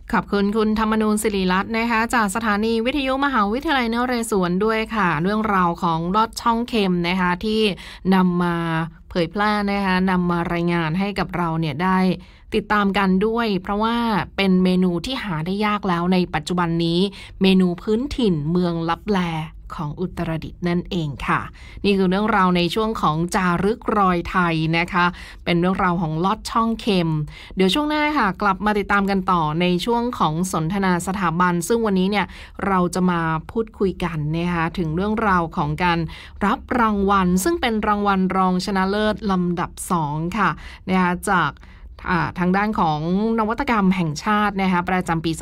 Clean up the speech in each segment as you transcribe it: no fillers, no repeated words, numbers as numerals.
ขอบคุณคุณธรรมนูญศิริรัตน์นะคะจากสถานีวิทยุมหาวิทยาลัยนเรศวรด้วยค่ะเรื่องราวของลอดช่องเค็มนะคะที่นำมาเผยแพร่นะคะนำมารายงานให้กับเราเนี่ยได้ติดตามกันด้วยเพราะว่าเป็นเมนูที่หาได้ยากแล้วในปัจจุบันนี้เมนูพื้นถิ่นเมืองลับแลของอุตรดิตถ์นั่นเองค่ะนี่คือเรื่องราวในช่วงของจารึกรอยไทยนะคะเป็นเรื่องราวของลอดช่องเค็มเดี๋ยวช่วงหน้าค่ะกลับมาติดตามกันต่อในช่วงของสนทนาสถาบันซึ่งวันนี้เนี่ยเราจะมาพูดคุยกันนะคะถึงเรื่องราวของการรับรางวัลซึ่งเป็นรางวัลรองชนะเลิศลำดับ2ค่ะนะคะจากทางด้านของนวัตกรรมแห่งชาตินะคะประจำปี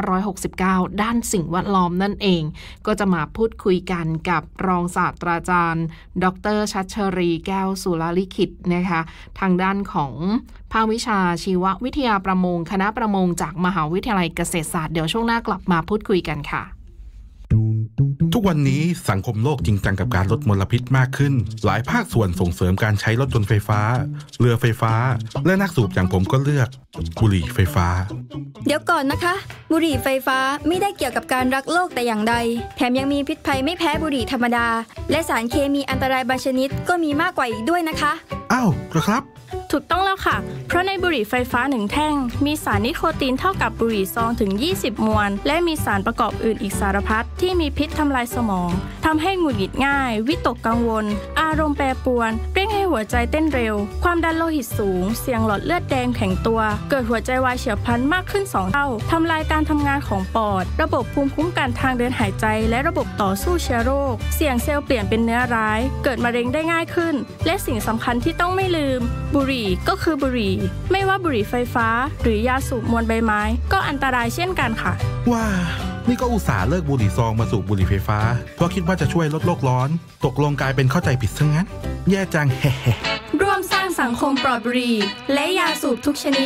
2569 ด้านสิ่งแวดล้อมนั่นเองก็จะมาพูดคุยกันกับรองศาสตราจารย์ดร.ชัชรีแก้วสุรลิขิตนะคะทางด้านของภาควิชาชีววิทยาประมงคณะประมงจากมหาวิทยาลัยเกษตรศาสตร์เดี๋ยวช่วงหน้ากลับมาพูดคุยกันค่ะทุกวันนี้สังคมโลกจริงจังกับการลดมลพิษมากขึ้นหลายภาคส่วนส่งเสริมการใช้รถยนต์ไฟฟ้าเรือไฟฟ้าและนักสูบอย่างผมก็เลือกบุหรี่ไฟฟ้าเดี๋ยวก่อนนะคะบุหรี่ไฟฟ้าไม่ได้เกี่ยวกับการรักโลกแต่อย่างใดแถมยังมีพิษภัยไม่แพ้บุหรี่ธรรมดาและสารเคมีอันตรายบางชนิดก็มีมากกว่าอีกด้วยนะคะอ้าวเหรอครับถูกต้องแล้วค่ะเพราะในบุหรี่ไฟฟ้า1แท่งมีสารนิโคตินเท่ากับบุหรี่ซองถึง20มวลและมีสารประกอบอื่นอีกสารพัดที่มีพิษทำลายสมองทำให้หงุดหงิดง่ายวิตกกังวลอารมณ์แปรปรวนเร่งให้หัวใจเต้นเร็วความดันโลหิตสูงเสี่ยงหลอดเลือดแดงแข็งตัวเกิดหัวใจวายเฉียบพลันมากขึ้น2เท่าทำลายการทำงานของปอดระบบภูมิคุ้มกันทางเดินหายใจและระบบต่อสู้เชื้อโรคเสี่ยงเซลล์เปลี่ยนเป็นเนื้อร้ายเกิดมะเร็งได้ง่ายขึ้นและสิ่งสำคัญที่ต้องไม่ลืมบุหรี่ก็คือบุหรี่ไม่ว่าบุหรี่ไฟฟ้าหรือยาสูบมวลใบไม้ก็อันตรายเช่นกันค่ะว้านี่ก็อุตส่าห์เลิกบุหรี่ซองมาสูบบุหรี่ไฟฟ้าเพราะคิดว่าจะช่วยลดโลกร้อนตกลงกลายเป็นเข้าใจผิดซะงั้นแย่จังร่วมสร้างสังคมปลอดบุหรี่และยาสูบทุกชนิด